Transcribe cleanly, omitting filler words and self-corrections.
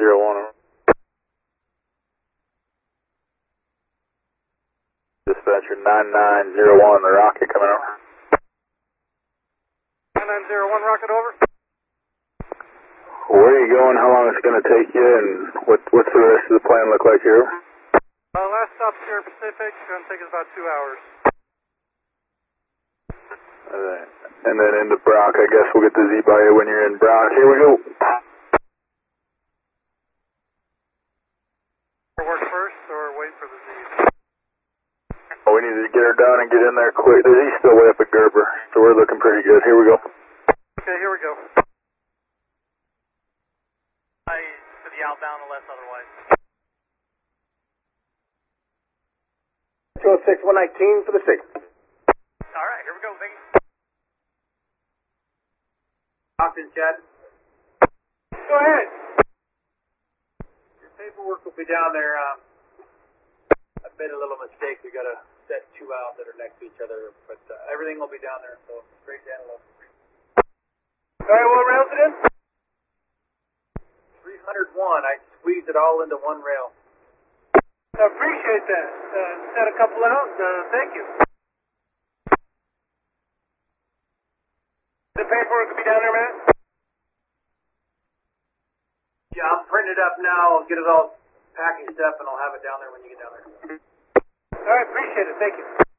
9901. Dispatcher 9901, the rocket coming over. 9901, rocket over. Where are you going? How long is it going to take you? And what's the rest of the plan look like here? Last stop Sierra Pacific, going to take us about 2 hours. And then into Brock. I guess we'll get the Z by you when you're in Brock. Here we go. Work first or wait for the Z? Oh, we need to get her done and get in there quick. The Z's still way up at Gerber, so we're looking pretty good. Here we go. Okay, here we go. To the outbound unless otherwise. 206, 119 for the 6. Alright, here we go, thank you. Austin, Chad. Go ahead. Your paperwork will be down there. I made a little mistake. We got to set 2 out that are next to each other, but everything will be down there, so straight to Antelope. Alright, what rail's it in? 301. I squeezed it all into one rail. I appreciate that. Set a couple out. Thank you. The paperwork will be down there, man? Yeah, I'm printing it up now. I'll get it all packaged up, and I'll have it down there when you get down there. Alright, appreciate it. Thank you.